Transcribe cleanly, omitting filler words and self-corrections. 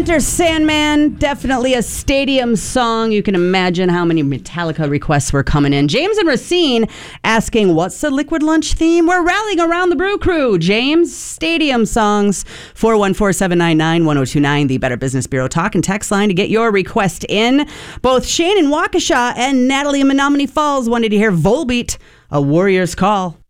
Enter Sandman, definitely a stadium song. You can imagine how many Metallica requests were coming in. James and Racine asking, what's the Liquid Lunch theme? We're rallying around the Brew Crew. James, stadium songs. 414-799-1029, the Better Business Bureau talk and text line to get your request in. Both Shane in Waukesha and Natalie in Menominee Falls wanted to hear Volbeat, A Warrior's Call.